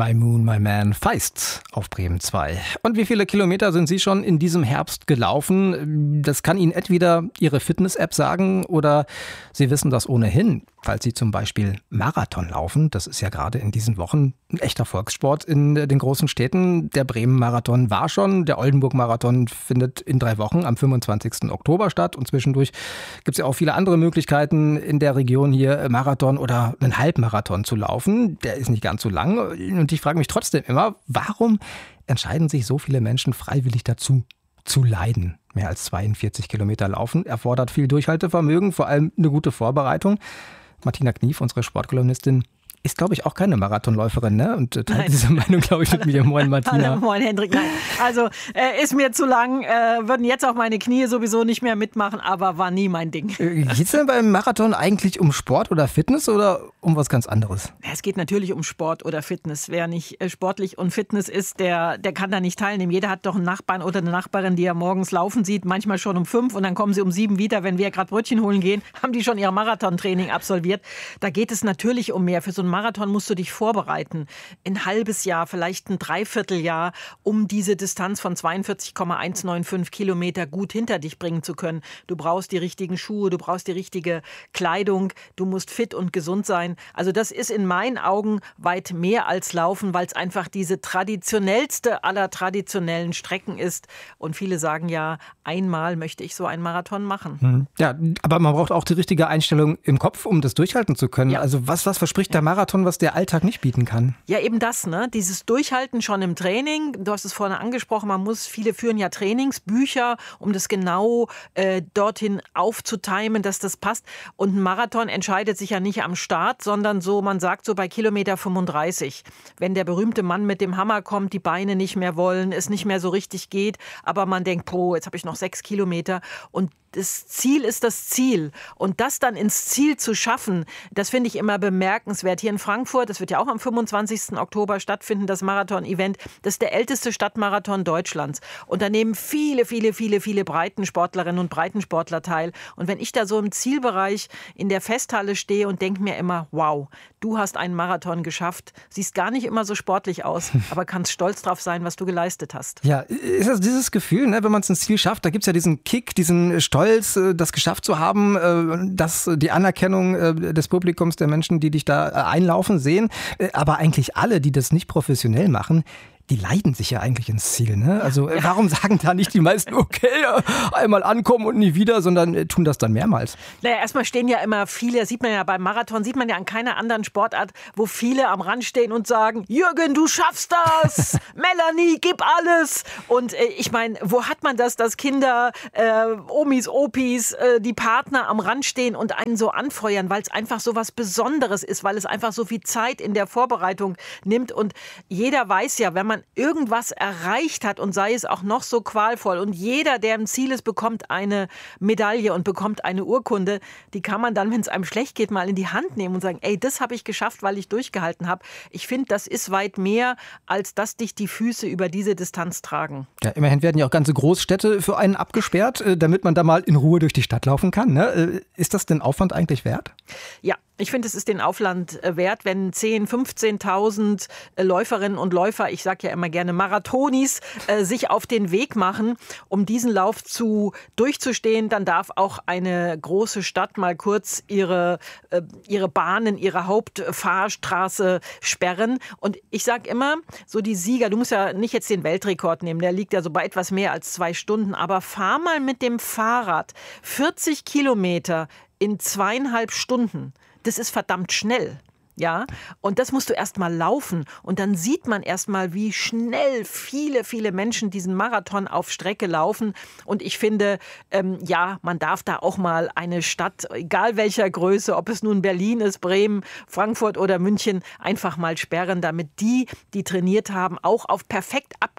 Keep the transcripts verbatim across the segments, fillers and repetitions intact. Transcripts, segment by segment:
My Moon, My Man Feist auf Bremen zwei. Und wie viele Kilometer sind Sie schon in diesem Herbst gelaufen? Das kann Ihnen entweder Ihre Fitness-App sagen oder Sie wissen das ohnehin, falls Sie zum Beispiel Marathon laufen. Das ist ja gerade in diesen Wochen ein echter Volkssport in den großen Städten. Der Bremen-Marathon war schon, der Oldenburg-Marathon findet in drei Wochen am fünfundzwanzigsten Oktober statt. Und zwischendurch gibt es ja auch viele andere Möglichkeiten in der Region hier, Marathon oder einen Halbmarathon zu laufen. Der ist nicht ganz so lang. Und ich frage mich trotzdem immer, warum entscheiden sich so viele Menschen freiwillig dazu, zu leiden? Mehr als zweiundvierzig Kilometer laufen erfordert viel Durchhaltevermögen, vor allem eine gute Vorbereitung. Martina Knief, unsere Sportkolumnistin, ist, glaube ich, auch keine Marathonläuferin, ne? Und teilt Nein. diese Meinung, glaube ich, mit mir. Moin, Martina. Hallo, moin, Hendrik. Nein, also äh, ist mir zu lang, äh, würden jetzt auch meine Knie sowieso nicht mehr mitmachen, aber war nie mein Ding. Äh, Geht es denn beim Marathon eigentlich um Sport oder Fitness oder um was ganz anderes? Ja, es geht natürlich um Sport oder Fitness. Wer nicht äh, sportlich und Fitness ist, der, der kann da nicht teilnehmen. Jeder hat doch einen Nachbarn oder eine Nachbarin, die er morgens laufen sieht, manchmal schon um fünf und dann kommen sie um sieben wieder. Wenn wir gerade Brötchen holen gehen, haben die schon ihr Marathontraining absolviert. Da geht es natürlich um mehr. Für so einen Marathon musst du dich vorbereiten. Ein halbes Jahr, vielleicht ein Dreivierteljahr, um diese Distanz von zweiundvierzig Komma hundertfünfundneunzig Kilometer gut hinter dich bringen zu können. Du brauchst die richtigen Schuhe, du brauchst die richtige Kleidung, du musst fit und gesund sein. Also das ist in meinen Augen weit mehr als Laufen, weil es einfach diese traditionellste aller traditionellen Strecken ist. Und viele sagen ja, einmal möchte ich so einen Marathon machen. Hm. Ja, aber man braucht auch die richtige Einstellung im Kopf, um das durchhalten zu können. Ja. Also was, was verspricht der Marathon, was der Alltag nicht bieten kann? Ja, eben das, ne? Dieses Durchhalten schon im Training. Du hast es vorhin angesprochen, man muss, viele führen ja Trainingsbücher, um das genau äh, dorthin aufzutimen, dass das passt. Und ein Marathon entscheidet sich ja nicht am Start, sondern so, man sagt so bei Kilometer fünfunddreißig. Wenn der berühmte Mann mit dem Hammer kommt, die Beine nicht mehr wollen, es nicht mehr so richtig geht, aber man denkt, pro, jetzt habe ich noch sechs Kilometer und das Ziel ist das Ziel. Und das dann ins Ziel zu schaffen, das finde ich immer bemerkenswert. Hier in Frankfurt, das wird ja auch am fünfundzwanzigsten Oktober stattfinden, das Marathon-Event, das ist der älteste Stadtmarathon Deutschlands. Und da nehmen viele, viele, viele, viele Breitensportlerinnen und Breitensportler teil. Und wenn ich da so im Zielbereich in der Festhalle stehe und denke mir immer, wow, du hast einen Marathon geschafft, siehst gar nicht immer so sportlich aus, aber kannst stolz drauf sein, was du geleistet hast. Ja, ist das dieses Gefühl, ne, wenn man es ins Ziel schafft, da gibt es ja diesen Kick, diesen Stolz, das geschafft zu haben, dass die Anerkennung des Publikums, der Menschen, die dich da einlaufen, sehen. Aber eigentlich alle, die das nicht professionell machen, die leiten sich ja eigentlich ins Ziel. Ne? Also ja. Warum sagen da nicht die meisten, okay, einmal ankommen und nie wieder, sondern tun das dann mehrmals? Naja, erstmal stehen ja immer viele, sieht man ja beim Marathon, sieht man ja an keiner anderen Sportart, wo viele am Rand stehen und sagen, Jürgen, du schaffst das, Melanie, gib alles. Und äh, ich meine, wo hat man das, dass Kinder, äh, Omis, Opis, äh, die Partner am Rand stehen und einen so anfeuern, weil es einfach so was Besonderes ist, weil es einfach so viel Zeit in der Vorbereitung nimmt. Und jeder weiß ja, wenn man irgendwas erreicht hat und sei es auch noch so qualvoll und jeder, der im Ziel ist, bekommt eine Medaille und bekommt eine Urkunde, die kann man dann, wenn es einem schlecht geht, mal in die Hand nehmen und sagen, ey, das habe ich geschafft, weil ich durchgehalten habe. Ich finde, das ist weit mehr, als dass dich die Füße über diese Distanz tragen. Ja, immerhin werden ja auch ganze Großstädte für einen abgesperrt, damit man da mal in Ruhe durch die Stadt laufen kann. Ne? Ist das den Aufwand eigentlich wert? Ja. Ich finde, es ist den Aufwand wert, wenn zehntausend, fünfzehntausend Läuferinnen und Läufer, ich sage ja immer gerne Marathonis, äh, sich auf den Weg machen, um diesen Lauf zu durchzustehen. Dann darf auch eine große Stadt mal kurz ihre, äh, ihre Bahnen, ihre Hauptfahrstraße sperren. Und ich sage immer, so die Sieger, du musst ja nicht jetzt den Weltrekord nehmen, der liegt ja so bei etwas mehr als zwei Stunden, aber fahr mal mit dem Fahrrad vierzig Kilometer in zweieinhalb Stunden. Das ist verdammt schnell. Ja, und das musst du erst mal laufen und dann sieht man erst mal, wie schnell viele, viele Menschen diesen Marathon auf Strecke laufen und ich finde, ähm, ja, man darf da auch mal eine Stadt, egal welcher Größe, ob es nun Berlin ist, Bremen, Frankfurt oder München, einfach mal sperren, damit die, die trainiert haben, auch auf perfekt abgelaufenen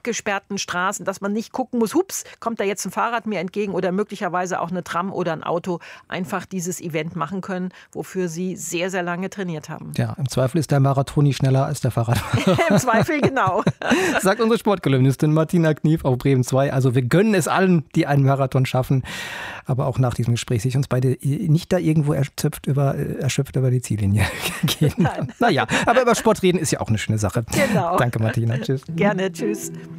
abgesperrten Straßen, dass man nicht gucken muss, hups, kommt da jetzt ein Fahrrad mir entgegen oder möglicherweise auch eine Tram oder ein Auto, einfach dieses Event machen können, wofür sie sehr, sehr lange trainiert haben. Ja, im Zweifel ist der Marathoni schneller als der Fahrradfahrer. Im Zweifel, genau. Sagt unsere Sportkolumnistin Martina Knief auf Bremen zwei. Also wir gönnen es allen, die einen Marathon schaffen. Aber auch nach diesem Gespräch sich uns beide nicht da irgendwo erschöpft über, erschöpft über die Ziellinie gehen. Naja, aber über Sport reden ist ja auch eine schöne Sache. Genau. Danke, Martina. Tschüss. Gerne, tschüss.